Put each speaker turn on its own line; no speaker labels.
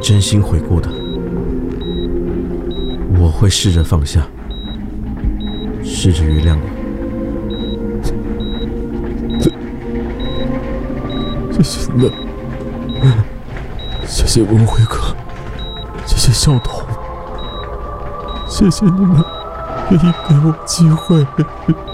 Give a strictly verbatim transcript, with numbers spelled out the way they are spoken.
真心悔过的，我会试着放下，试着原谅你。
谢谢你们，谢谢文辉哥，谢谢少彤，谢谢你们愿意给我机会。